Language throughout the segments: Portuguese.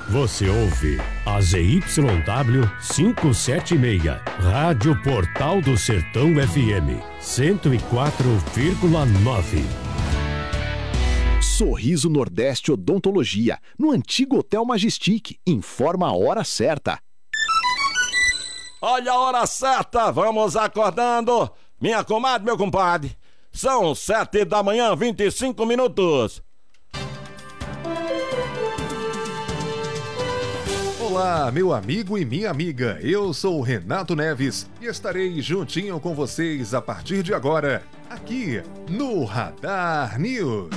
Você ouve a ZYW 576, Rádio Portal do Sertão FM, 104,9. Sorriso Nordeste Odontologia, no antigo Hotel Majestic. Informa a hora certa. Olha a hora certa, vamos acordando. Minha comadre, meu compadre. São 7 da manhã, 25 minutos. Olá, meu amigo e minha amiga. Eu sou o Renato Neves e estarei juntinho com vocês a partir de agora, aqui no Radar News.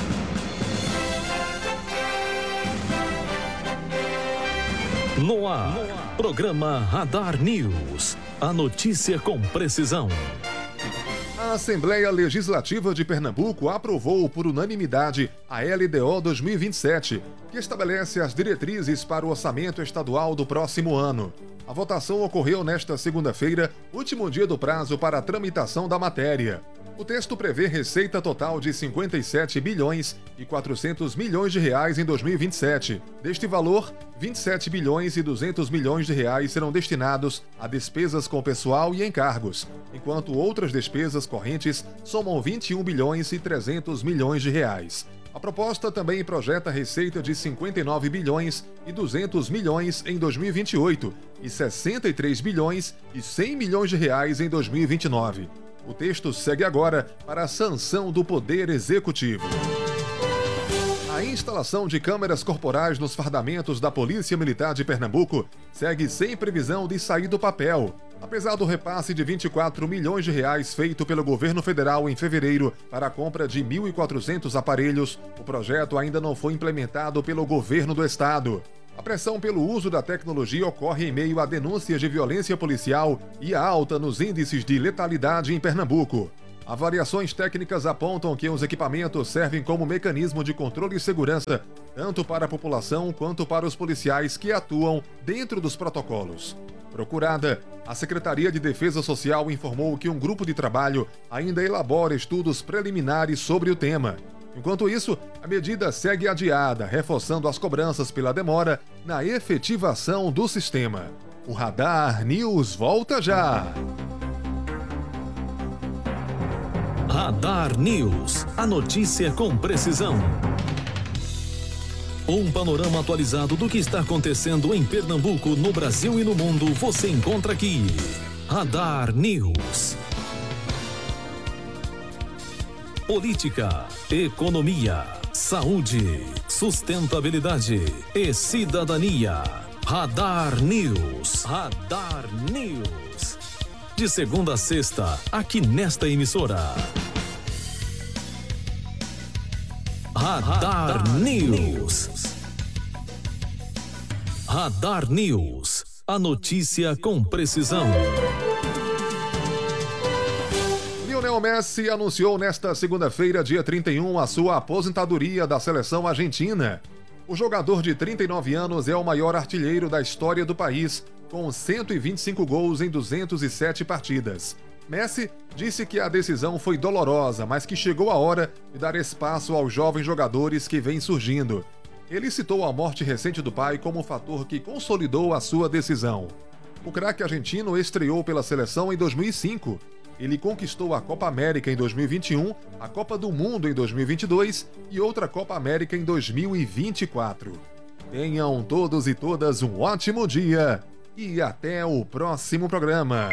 No ar, programa Radar News. A notícia com precisão. A Assembleia Legislativa de Pernambuco aprovou por unanimidade a LDO 2027, que estabelece as diretrizes para o orçamento estadual do próximo ano. A votação ocorreu nesta segunda-feira, último dia do prazo para a tramitação da matéria. O texto prevê receita total de 57 bilhões e 400 milhões de reais em 2027. Deste valor, 27 bilhões e 200 milhões de reais serão destinados a despesas com pessoal e encargos, enquanto outras despesas correntes somam 21 bilhões e 300 milhões de reais. A proposta também projeta receita de 59 bilhões e 200 milhões em 2028 e 63 bilhões e 100 milhões de reais em 2029. O texto segue agora para a sanção do Poder Executivo. A instalação de câmeras corporais nos fardamentos da Polícia Militar de Pernambuco segue sem previsão de sair do papel. Apesar do repasse de 24 milhões de reais feito pelo governo federal em fevereiro para a compra de 1.400 aparelhos, o projeto ainda não foi implementado pelo governo do estado. A pressão pelo uso da tecnologia ocorre em meio a denúncias de violência policial e a alta nos índices de letalidade em Pernambuco. Avaliações técnicas apontam que os equipamentos servem como mecanismo de controle e segurança, tanto para a população quanto para os policiais que atuam dentro dos protocolos. Procurada, a Secretaria de Defesa Social informou que um grupo de trabalho ainda elabora estudos preliminares sobre o tema. Enquanto isso, a medida segue adiada, reforçando as cobranças pela demora na efetivação do sistema. O Radar News volta já! Radar News. A notícia com precisão. Um panorama atualizado do que está acontecendo em Pernambuco, no Brasil e no mundo, você encontra aqui. Radar News. Política, economia, saúde, sustentabilidade e cidadania. Radar News. Radar News. De segunda a sexta, aqui nesta emissora. Radar News. Radar News. A notícia com precisão. Lionel Messi anunciou nesta segunda-feira, dia 31, a sua aposentadoria da seleção argentina. O jogador de 39 anos é o maior artilheiro da história do país, com 125 gols em 207 partidas. Messi disse que a decisão foi dolorosa, mas que chegou a hora de dar espaço aos jovens jogadores que vêm surgindo. Ele citou a morte recente do pai como um fator que consolidou a sua decisão. O craque argentino estreou pela seleção em 2005. Ele conquistou a Copa América em 2021, a Copa do Mundo em 2022 e outra Copa América em 2024. Tenham todos e todas um ótimo dia e até o próximo programa.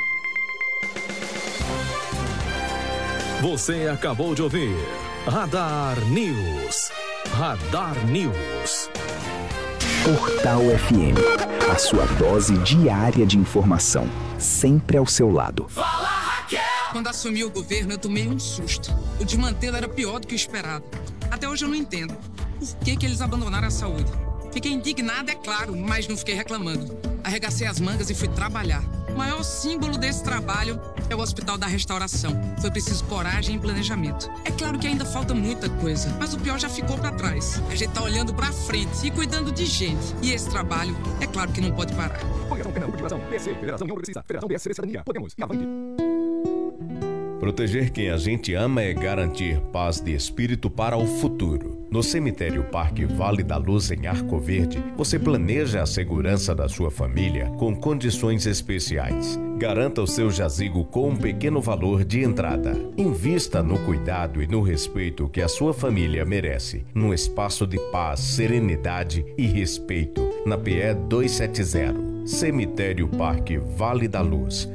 Você acabou de ouvir Radar News. Radar News. Portal FM, a sua dose diária de informação, sempre ao seu lado. Quando assumi o governo, eu tomei um susto. O desmantelo era pior do que o esperado. Até hoje eu não entendo. Por que eles abandonaram a saúde? Fiquei indignada, é claro, mas não fiquei reclamando. Arregacei as mangas e fui trabalhar. O maior símbolo desse trabalho é o Hospital da Restauração. Foi preciso coragem e planejamento. É claro que ainda falta muita coisa, mas o pior já ficou pra trás. A gente tá olhando pra frente e cuidando de gente. E esse trabalho, é claro que não pode parar. Federação Pernambuco de Divulgação, PC, Federação União Progressista, Federação BS Cidadania, Podemos e Avante. Proteger quem a gente ama é garantir paz de espírito para o futuro. No Cemitério Parque Vale da Luz, em Arco Verde, você planeja a segurança da sua família com condições especiais. Garanta o seu jazigo com um pequeno valor de entrada. Invista no cuidado e no respeito que a sua família merece, num espaço de paz, serenidade e respeito, na PE 270. Cemitério Parque Vale da Luz,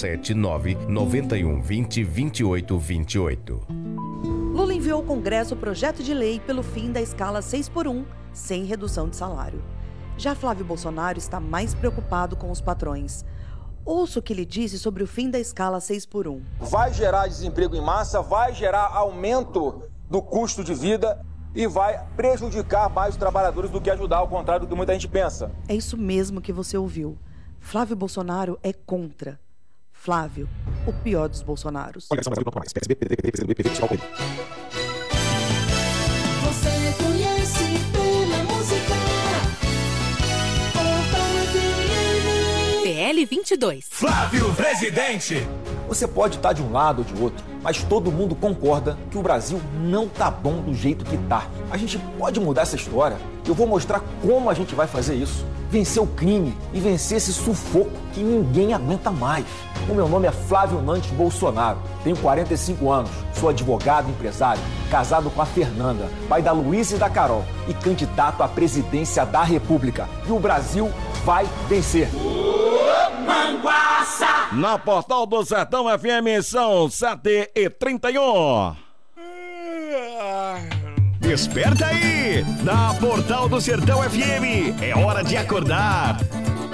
879-9120-2828. Lula enviou ao Congresso o projeto de lei pelo fim da escala 6x1, sem redução de salário. Já Flávio Bolsonaro está mais preocupado com os patrões. Ouça o que ele disse sobre o fim da escala 6x1. Vai gerar desemprego em massa, vai gerar aumento do custo de vida e vai prejudicar mais os trabalhadores do que ajudar, ao contrário do que muita gente pensa. É isso mesmo que você ouviu. Flávio Bolsonaro é contra. Flávio, o pior dos Bolsonaros. Você conhece pela música PL 22. Flávio Presidente. Você pode estar de um lado ou de outro, mas todo mundo concorda que o Brasil não tá bom do jeito que tá. A gente pode mudar essa história. Eu vou mostrar como a gente vai fazer isso. Vencer o crime e vencer esse sufoco que ninguém aguenta mais. O meu nome é Flávio Nantes Bolsonaro. Tenho 45 anos, sou advogado e empresário, casado com a Fernanda, pai da Luísa e da Carol e candidato à presidência da República. E o Brasil vai vencer. Na Portal do Sertão FM são 7h31. Desperta aí! Na Portal do Sertão FM, é hora de acordar.